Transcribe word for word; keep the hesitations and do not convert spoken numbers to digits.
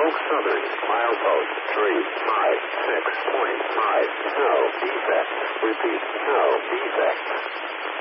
Oak Southern, milepost three five six point five. No defect. Repeat, no defect.